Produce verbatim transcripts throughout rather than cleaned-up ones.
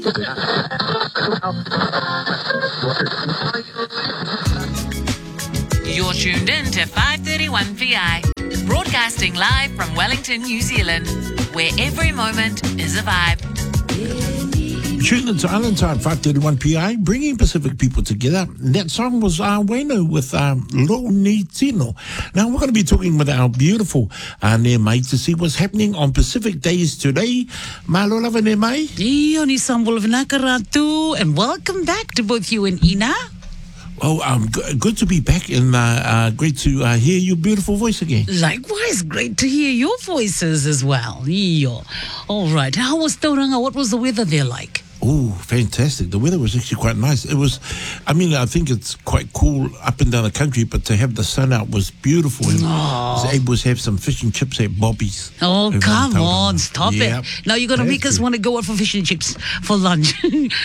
You're tuned in to five thirty-one P I, broadcasting live from Wellington, New Zealand, where every moment is a vibe. Tuned into Island Time, five thirty-one P I, bringing Pacific people together. That song was uh, Wayno with um, Lo Ni Tino. Now, we're going to be talking with our beautiful uh, Nemai to see what's happening on Pacific Days today. Malo lava Nemai. Iyo ni sambol vinakaratu, and welcome back to both you and Ina. Oh, um, g- good to be back, and uh, uh, great to uh, hear your beautiful voice again. Likewise, great to hear your voices as well. Iyo. All right, how was Tauranga? What was the weather there like? Oh, fantastic. The weather was actually quite nice. It was, I mean, I think it's quite cool up and down the country, but to have the sun out was beautiful. And I was able to have some fish and chips at Bobby's. Oh, come on, stop yep. it. Now you're going to make us to. want to go out for fish and chips for lunch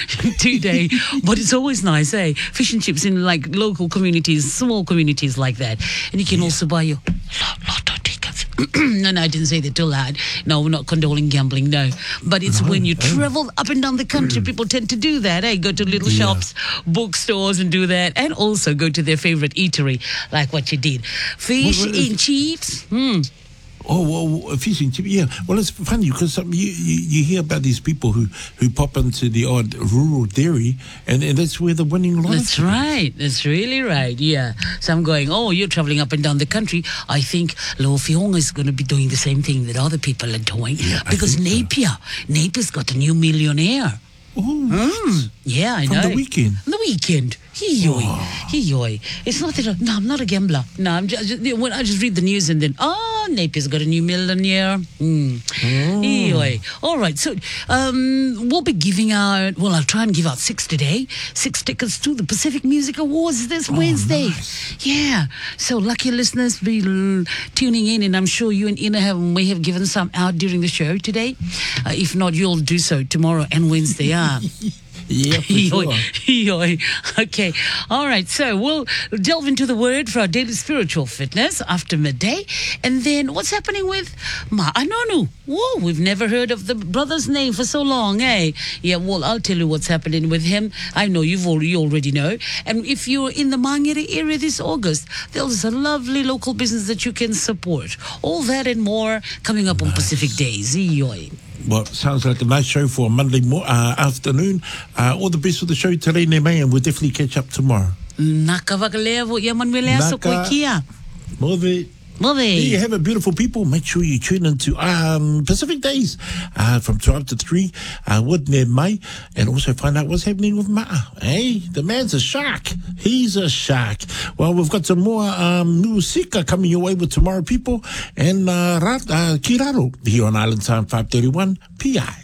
today. But it's always nice, eh? Fish and chips in like local communities, small communities like that. And you can yeah. also buy your lotto tickets. No, no, I didn't say that too loud. No, we're not condoning gambling, no. But it's no, when you oh. travel up and down the country, people tend to do that, eh? Go to little yeah. shops, bookstores and do that. And also go to their favorite eatery, like what you did. Fish what, what and chips. Hmm. Oh, well, fish and chips, yeah. Well, it's funny because um, you, you you hear about these people who, who pop into the odd rural dairy, and, and that's where the winning lies. That's right. That's really right. Yeah. So I'm going, oh, you're traveling up and down the country. I think Lo Fionga is going to be doing the same thing that other people are doing. Yeah, because Napier, so. Napier's got a new millionaire. Oh, mm. Yeah, I From know. the weekend? The weekend. Hee-yoy. Oh. Hee-yoy. It's not that, I, no, I'm not a gambler. No, I'm just, just, when I just read the news and then, oh, Napier's got a new millionaire. Mm. Oh. Hee-yoy. All right, so um, we'll be giving out, well, I'll try and give out six today, six tickets to the Pacific Music Awards this Oh, Wednesday. Nice. Yeah, so lucky listeners be l- tuning in, and I'm sure you and Ina have, may have given some out during the show today. Uh, if not, you'll do so tomorrow and Wednesday. Ah. Yeah, for sure. Yoy. Okay. All right. So we'll delve into the word for our daily spiritual fitness after midday. And then what's happening with Ma'anonu? Whoa, we've never heard of the brother's name for so long, eh? Yeah, well, I'll tell you what's happening with him. I know you've already, you already know. And if you're in the Mangere area this August, there's a lovely local business that you can support. All that and more coming up nice. on Pacific Days. Yoy. Well, sounds like a nice show for a Monday mo- uh, afternoon. Uh, all the best for the show today, Nemai, and we'll definitely catch up tomorrow. Naka wakalea vo ia manuelea so koe kia. Move. Move. There you have it, beautiful people. Make sure you tune into um, Pacific Days uh, from twelve to three uh, with Nemai, and also find out what's happening with Ma'a. Hey, the man's a shark. He's a shark. Well, we've got some more um, musika coming your way with tomorrow, people, and uh, uh, Kiraro here on Island Time five thirty-one P I.